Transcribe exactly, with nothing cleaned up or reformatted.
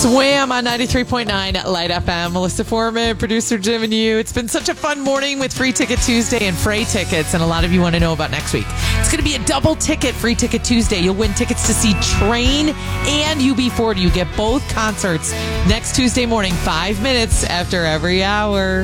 Wham on ninety-three point nine Light F M. Melissa Foreman, producer Jim and you. It's been such a fun morning with Free Ticket Tuesday and Frey tickets, and a lot of you want to know about next week. It's going to be a double ticket Free Ticket Tuesday. You'll win tickets to see Train and U B forty. You get both concerts next Tuesday morning, five minutes after every hour.